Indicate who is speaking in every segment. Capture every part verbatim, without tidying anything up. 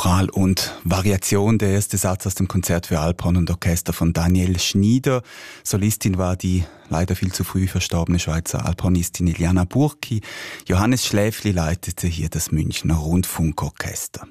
Speaker 1: Choral und Variation, der erste Satz aus dem Konzert für Alphorn und Orchester von Daniel Schnieder. Solistin war die leider viel zu früh verstorbene Schweizer Alphornistin Iliana Burki. Johannes Schläfli leitete hier das Münchner Rundfunkorchester.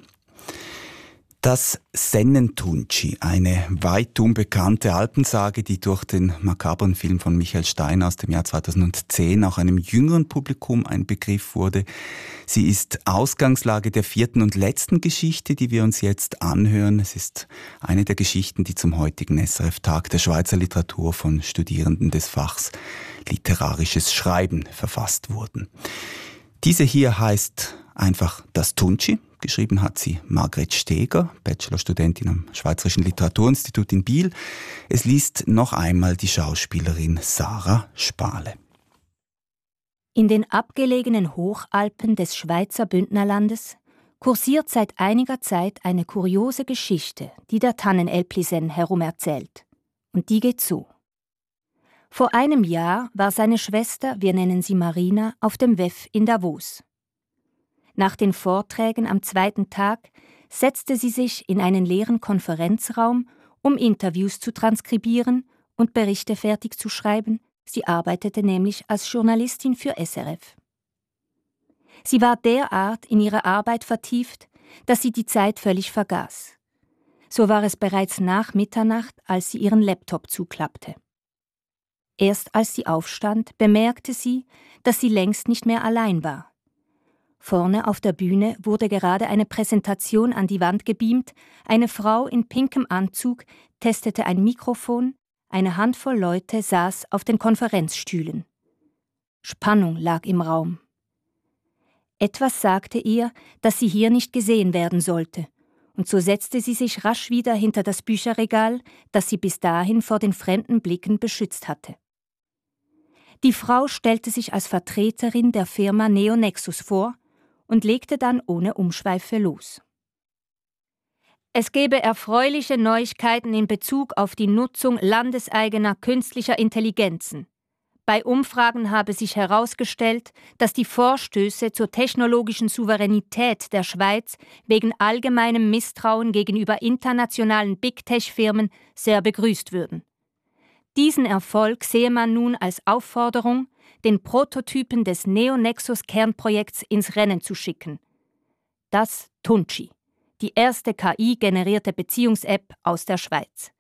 Speaker 1: Das Sennentunci, eine weit unbekannte Alpensage, die durch den makabren Film von Michael Steiner aus dem Jahr zweitausendzehn auch einem jüngeren Publikum ein Begriff wurde. Sie ist Ausgangslage der vierten und letzten Geschichte, die wir uns jetzt anhören. Es ist eine der Geschichten, die zum heutigen S R F-Tag der Schweizer Literatur von Studierenden des Fachs Literarisches Schreiben verfasst wurden. Diese hier heißt einfach das Tunci. Geschrieben hat sie Margret Steger, Bachelorstudentin am Schweizerischen Literaturinstitut in Biel. Es liest noch einmal die Schauspielerin Sarah Spahle.
Speaker 2: In den abgelegenen Hochalpen des Schweizer Bündnerlandes kursiert seit einiger Zeit eine kuriose Geschichte, die der Tannenelplisen herum erzählt. Und die geht so. Vor einem Jahr war seine Schwester, wir nennen sie Marina, auf dem W E F in Davos. Nach den Vorträgen am zweiten Tag setzte sie sich in einen leeren Konferenzraum, um Interviews zu transkribieren und Berichte fertig zu schreiben. Sie arbeitete nämlich als Journalistin für S R F. Sie war derart in ihre Arbeit vertieft, dass sie die Zeit völlig vergaß. So war es bereits nach Mitternacht, als sie ihren Laptop zuklappte. Erst als sie aufstand, bemerkte sie, dass sie längst nicht mehr allein war. Vorne auf der Bühne wurde gerade eine Präsentation an die Wand gebeamt, eine Frau in pinkem Anzug testete ein Mikrofon, eine Handvoll Leute saß auf den Konferenzstühlen. Spannung lag im Raum. Etwas sagte ihr, dass sie hier nicht gesehen werden sollte, und so setzte sie sich rasch wieder hinter das Bücherregal, das sie bis dahin vor den fremden Blicken beschützt hatte. Die Frau stellte sich als Vertreterin der Firma Neonexus vor und legte dann ohne Umschweife los. Es gebe erfreuliche Neuigkeiten in Bezug auf die Nutzung landeseigener künstlicher Intelligenzen. Bei Umfragen habe sich herausgestellt, dass die Vorstöße zur technologischen Souveränität der Schweiz wegen allgemeinem Misstrauen gegenüber internationalen Big-Tech-Firmen sehr begrüßt würden. Diesen Erfolg sehe man nun als Aufforderung, den Prototypen des Neonexus-Kernprojekts ins Rennen zu schicken. Das Tunci, die erste K I-generierte Beziehungs-App aus der Schweiz.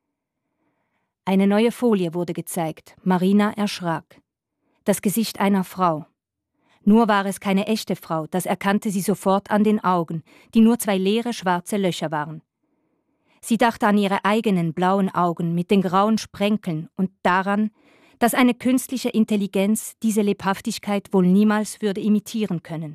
Speaker 2: Eine neue Folie wurde gezeigt. Marina erschrak. Das Gesicht einer Frau. Nur war es keine echte Frau, das erkannte sie sofort an den Augen, die nur zwei leere schwarze Löcher waren. Sie dachte an ihre eigenen blauen Augen mit den grauen Sprenkeln und daran, dass eine künstliche Intelligenz diese Lebhaftigkeit wohl niemals würde imitieren können.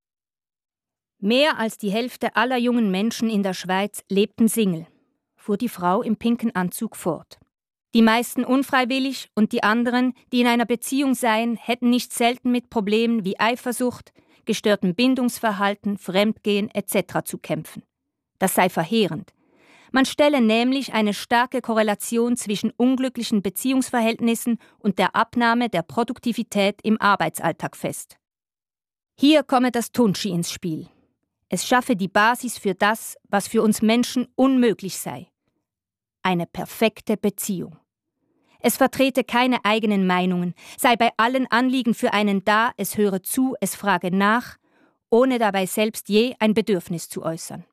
Speaker 2: Mehr als die Hälfte aller jungen Menschen in der Schweiz lebten Single, fuhr die Frau im pinken Anzug fort. Die meisten unfreiwillig und die anderen, die in einer Beziehung seien, hätten nicht selten mit Problemen wie Eifersucht, gestörtem Bindungsverhalten, Fremdgehen et cetera zu kämpfen. Das sei verheerend. Man stelle nämlich eine starke Korrelation zwischen unglücklichen Beziehungsverhältnissen und der Abnahme der Produktivität im Arbeitsalltag fest. Hier komme das Tunci ins Spiel. Es schaffe die Basis für das, was für uns Menschen unmöglich sei. Eine perfekte Beziehung. Es vertrete keine eigenen Meinungen, sei bei allen Anliegen für einen da, es höre zu, es frage nach, ohne dabei selbst je ein Bedürfnis zu äußern.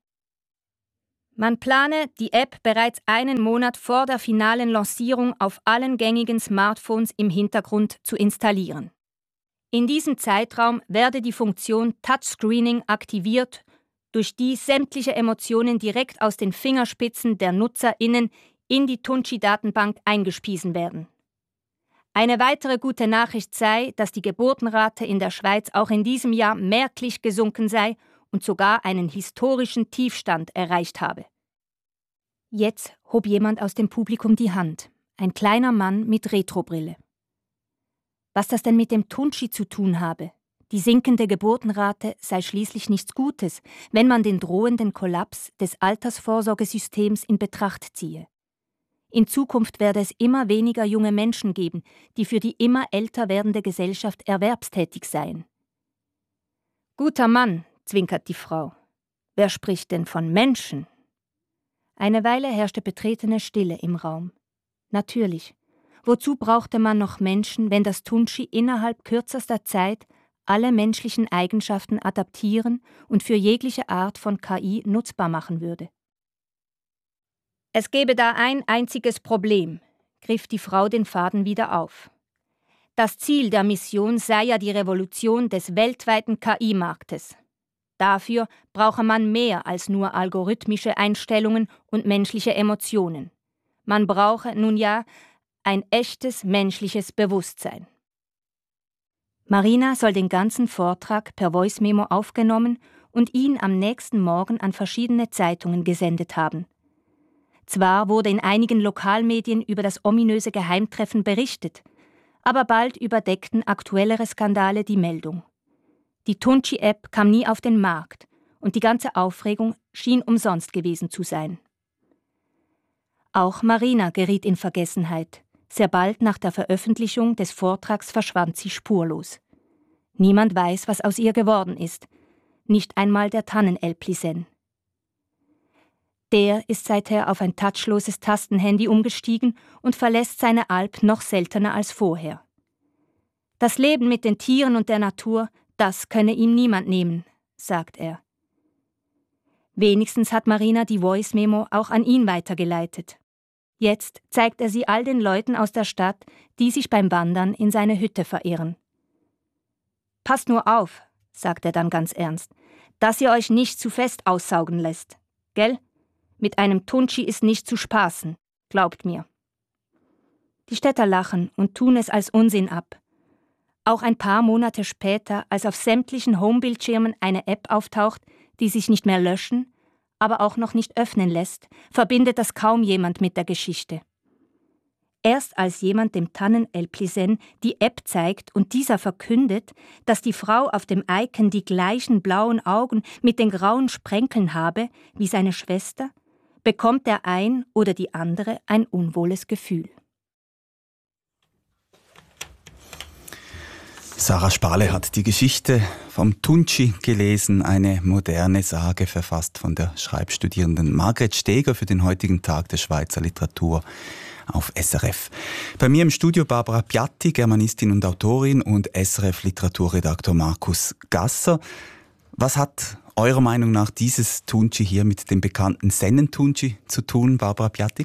Speaker 2: Man plane, die App bereits einen Monat vor der finalen Lancierung auf allen gängigen Smartphones im Hintergrund zu installieren. In diesem Zeitraum werde die Funktion Touchscreening aktiviert, durch die sämtliche Emotionen direkt aus den Fingerspitzen der NutzerInnen in die Tunci-Datenbank eingespiesen werden. Eine weitere gute Nachricht sei, dass die Geburtenrate in der Schweiz auch in diesem Jahr merklich gesunken sei und sogar einen historischen Tiefstand erreicht habe. Jetzt hob jemand aus dem Publikum die Hand, ein kleiner Mann mit Retrobrille. Was das denn mit dem Tunci zu tun habe? Die sinkende Geburtenrate sei schließlich nichts Gutes, wenn man den drohenden Kollaps des Altersvorsorgesystems in Betracht ziehe. In Zukunft werde es immer weniger junge Menschen geben, die für die immer älter werdende Gesellschaft erwerbstätig seien. »Guter Mann«, zwinkert die Frau. Wer spricht denn von Menschen? Eine Weile herrschte betretene Stille im Raum. Natürlich. Wozu brauchte man noch Menschen, wenn das Tunchi innerhalb kürzester Zeit alle menschlichen Eigenschaften adaptieren und für jegliche Art von K I nutzbar machen würde? Es gebe da ein einziges Problem, griff die Frau den Faden wieder auf. Das Ziel der Mission sei ja die Revolution des weltweiten K I-Marktes. Dafür brauche man mehr als nur algorithmische Einstellungen und menschliche Emotionen. Man brauche nun ja ein echtes menschliches Bewusstsein. Marina soll den ganzen Vortrag per Voice-Memo aufgenommen und ihn am nächsten Morgen an verschiedene Zeitungen gesendet haben. Zwar wurde in einigen Lokalmedien über das ominöse Geheimtreffen berichtet, aber bald überdeckten aktuellere Skandale die Meldung. Die Tunchi-App kam nie auf den Markt und die ganze Aufregung schien umsonst gewesen zu sein. Auch Marina geriet in Vergessenheit. Sehr bald nach der Veröffentlichung des Vortrags verschwand sie spurlos. Niemand weiß, was aus ihr geworden ist. Nicht einmal der Tannen-Elplisen. Der ist seither auf ein touchloses Tastenhandy umgestiegen und verlässt seine Alp noch seltener als vorher. Das Leben mit den Tieren und der Natur, das könne ihm niemand nehmen, sagt er. Wenigstens hat Marina die Voice-Memo auch an ihn weitergeleitet. Jetzt zeigt er sie all den Leuten aus der Stadt, die sich beim Wandern in seine Hütte verirren. »Passt nur auf«, sagt er dann ganz ernst, »dass ihr euch nicht zu fest aussaugen lässt. Gell? Mit einem Tunchi ist nicht zu spaßen, glaubt mir.« Die Städter lachen und tun es als Unsinn ab. Auch ein paar Monate später, als auf sämtlichen Homebildschirmen eine App auftaucht, die sich nicht mehr löschen, aber auch noch nicht öffnen lässt, verbindet das kaum jemand mit der Geschichte. Erst als jemand dem Tannen-Elplisen die App zeigt und dieser verkündet, dass die Frau auf dem Icon die gleichen blauen Augen mit den grauen Sprenkeln habe wie seine Schwester, bekommt der ein oder die andere ein unwohles Gefühl.
Speaker 1: Sarah Spale hat die Geschichte vom Tunchi gelesen, eine moderne Sage verfasst von der Schreibstudierenden Margret Steger für den heutigen Tag der Schweizer Literatur auf S R F. Bei mir im Studio Barbara Piatti, Germanistin und Autorin, und S R F-Literaturredaktor Markus Gasser. Was hat eurer Meinung nach dieses Tunchi hier mit dem bekannten Sennen-Tunchi zu tun, Barbara Piatti?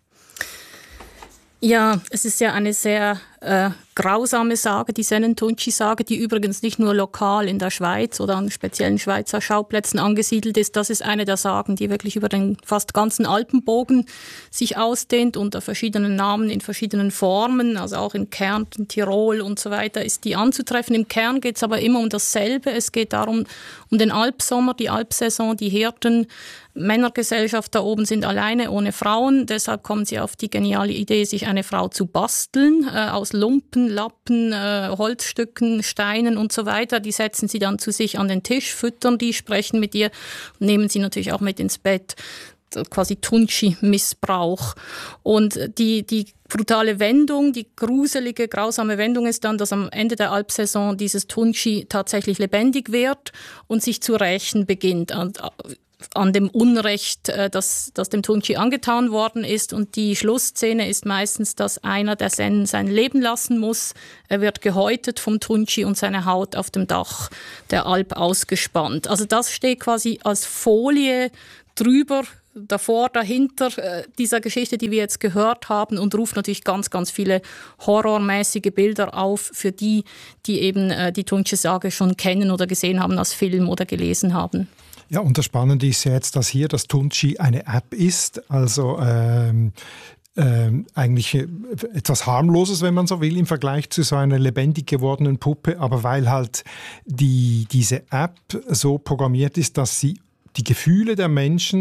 Speaker 3: Ja, es ist ja eine sehr äh, grausame Sage, die Sennen-Tunchi-Sage, die übrigens nicht nur lokal in der Schweiz oder an speziellen Schweizer Schauplätzen angesiedelt ist. Das ist eine der Sagen, die wirklich über den fast ganzen Alpenbogen sich ausdehnt, unter verschiedenen Namen, in verschiedenen Formen, also auch in Kärnten, Tirol und so weiter ist die anzutreffen. Im Kern geht es aber immer um dasselbe. Es geht darum, um den Alpsommer, die Alpsaison, die Hirten, Männergesellschaft da oben sind alleine, ohne Frauen. Deshalb kommen sie auf die geniale Idee, sich eine Frau zu basteln, äh, aus Lumpen, Lappen, äh, Holzstücken, Steinen und so weiter. Die setzen sie dann zu sich an den Tisch, füttern die, sprechen mit ihr und nehmen sie natürlich auch mit ins Bett. Quasi Tunchi-Missbrauch. Und die, die brutale Wendung, die gruselige, grausame Wendung ist dann, dass am Ende der Alpsaison dieses Tunchi tatsächlich lebendig wird und sich zu rächen beginnt an, an dem Unrecht, das, das dem Tunchi angetan worden ist. Und die Schlussszene ist meistens, dass einer der Sennen sein Leben lassen muss. Er wird gehäutet vom Tunchi und seine Haut auf dem Dach der Alp ausgespannt. Also das steht quasi als Folie drüber, davor, dahinter äh, dieser Geschichte, die wir jetzt gehört haben, und ruft natürlich ganz, ganz viele horrormäßige Bilder auf für die, die eben äh, die Tunchi-Sage schon kennen oder gesehen haben als Film oder gelesen haben.
Speaker 4: Ja, und das Spannende ist ja jetzt, dass hier das Tunchi eine App ist, also ähm, ähm, eigentlich etwas Harmloses, wenn man so will, im Vergleich zu so einer lebendig gewordenen Puppe, aber weil halt die, diese App so programmiert ist, dass sie die Gefühle der Menschen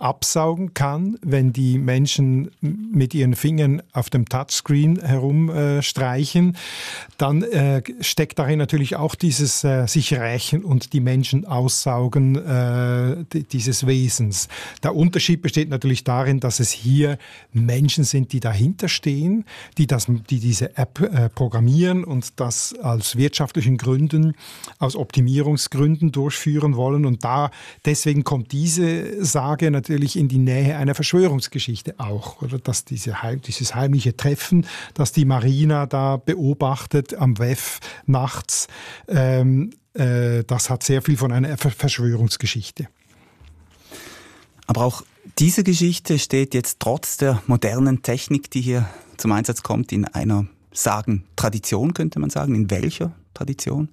Speaker 4: absaugen kann, wenn die Menschen mit ihren Fingern auf dem Touchscreen herumstreichen, äh, dann äh, steckt darin natürlich auch dieses äh, sich rächen und die Menschen aussaugen äh, dieses Wesens. Der Unterschied besteht natürlich darin, dass es hier Menschen sind, die dahinter stehen, die, das, die diese App äh, programmieren und das aus wirtschaftlichen Gründen, aus Optimierungsgründen durchführen wollen. Und da deswegen kommt diese Sage natürlich in die Nähe einer Verschwörungsgeschichte auch, oder dass diese, dieses heimliche Treffen, das die Marina da beobachtet am W E F nachts, ähm, äh, das hat sehr viel von einer Verschwörungsgeschichte.
Speaker 1: Aber auch diese Geschichte steht jetzt trotz der modernen Technik, die hier zum Einsatz kommt, in einer Sagen-Tradition, könnte man sagen. In welcher Tradition?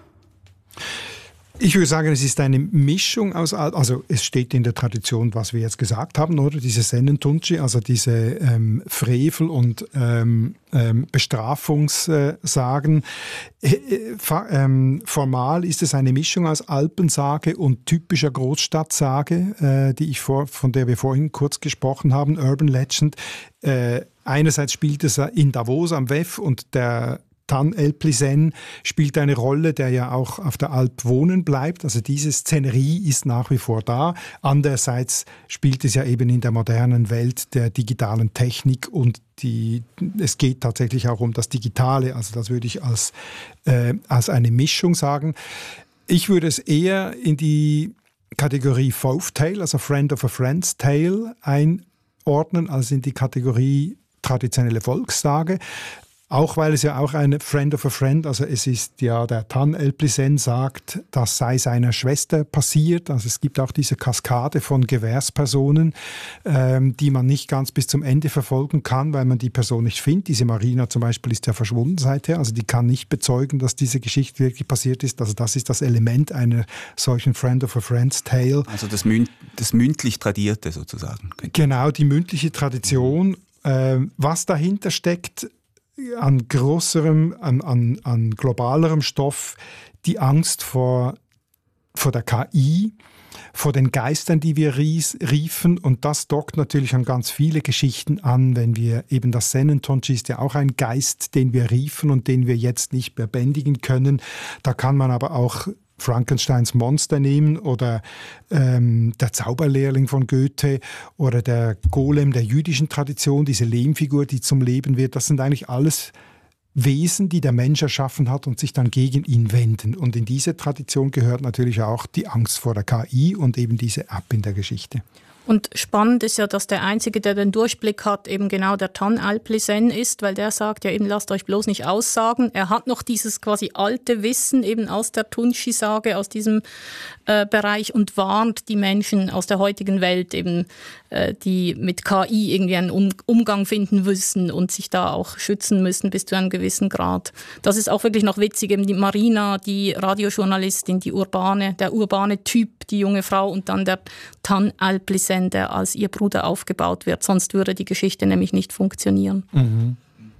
Speaker 4: Ich würde sagen, es ist eine Mischung aus, also es steht in der Tradition, was wir jetzt gesagt haben, oder? Diese Sennen-Tunchi, also diese ähm, Frevel- und ähm, ähm, Bestrafungssagen. Äh, äh, ähm, formal ist es eine Mischung aus Alpensage und typischer Großstadtsage, äh, die ich vor, von der wir vorhin kurz gesprochen haben, Urban Legend. Äh, einerseits spielt es in Davos am W E F und der Tan El-Plisène spielt eine Rolle, der ja auch auf der Alp wohnen bleibt. Also diese Szenerie ist nach wie vor da. Andererseits spielt es ja eben in der modernen Welt der digitalen Technik und die, es geht tatsächlich auch um das Digitale. Also das würde ich als, äh, als eine Mischung sagen. Ich würde es eher in die Kategorie Folk Tale, also Friend of a Friend's Tale einordnen, als in die Kategorie traditionelle Volkssage. Auch weil es ja auch ein Friend of a Friend, also es ist ja, der Tan El-Plisène sagt, das sei seiner Schwester passiert. Also es gibt auch diese Kaskade von Gewährspersonen, ähm, die man nicht ganz bis zum Ende verfolgen kann, weil man die Person nicht findet. Diese Marina zum Beispiel ist ja verschwunden seither, also die kann nicht bezeugen, dass diese Geschichte wirklich passiert ist. Also das ist das Element einer solchen Friend of a Friend's Tale.
Speaker 1: Also das, Mün- das mündlich Tradierte sozusagen.
Speaker 4: Genau, die mündliche Tradition. Ähm, was dahinter steckt, an größerem, an, an, an globalerem Stoff, die Angst vor, vor der K I, vor den Geistern, die wir ries, riefen. Und das dockt natürlich an ganz viele Geschichten an, wenn wir eben das Sennen-Tunchi ist ja auch ein Geist, den wir riefen und den wir jetzt nicht mehr bändigen können. Da kann man aber auch Frankensteins Monster nehmen oder ähm, der Zauberlehrling von Goethe oder der Golem der jüdischen Tradition, diese Lehmfigur, die zum Leben wird. Das sind eigentlich alles Wesen, die der Mensch erschaffen hat und sich dann gegen ihn wenden. Und in diese Tradition gehört natürlich auch die Angst vor der K I und eben diese App in der Geschichte.
Speaker 3: Und spannend ist ja, dass der Einzige, der den Durchblick hat, eben genau der Tan El-Plisène ist, weil der sagt ja eben, lasst euch bloß nicht aussagen. Er hat noch dieses quasi alte Wissen eben aus der Tunchi-Sage, aus diesem äh, Bereich und warnt die Menschen aus der heutigen Welt eben, äh, die mit K I irgendwie einen um- Umgang finden müssen und sich da auch schützen müssen bis zu einem gewissen Grad. Das ist auch wirklich noch witzig, eben die Marina, die Radiojournalistin, die urbane, der urbane Typ, die junge Frau und dann der Tan El-Plisène, der als ihr Bruder aufgebaut wird. Sonst würde die Geschichte nämlich nicht funktionieren.
Speaker 4: Mhm.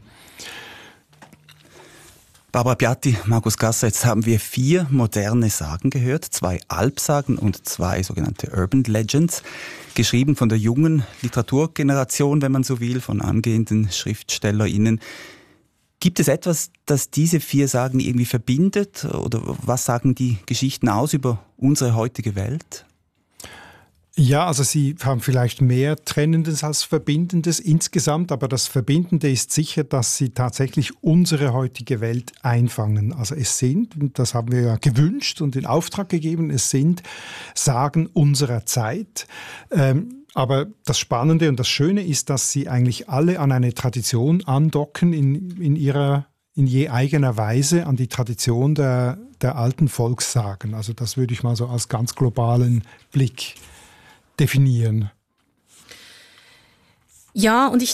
Speaker 1: Barbara Piatti, Markus Gasser, jetzt haben wir vier moderne Sagen gehört, zwei Alpsagen und zwei sogenannte Urban Legends, geschrieben von der jungen Literaturgeneration, wenn man so will, von angehenden SchriftstellerInnen. Gibt es etwas, das diese vier Sagen irgendwie verbindet? Oder was sagen die Geschichten aus über unsere heutige Welt?
Speaker 4: Ja, also sie haben vielleicht mehr Trennendes als Verbindendes insgesamt, aber das Verbindende ist sicher, dass sie tatsächlich unsere heutige Welt einfangen. Also es sind, das haben wir ja gewünscht und in Auftrag gegeben, es sind Sagen unserer Zeit. Ähm, aber das Spannende und das Schöne ist, dass sie eigentlich alle an eine Tradition andocken in, in ihrer in je eigener Weise an die Tradition der, der alten Volkssagen. Also das würde ich mal so als ganz globalen Blick definieren.
Speaker 3: Ja, und ich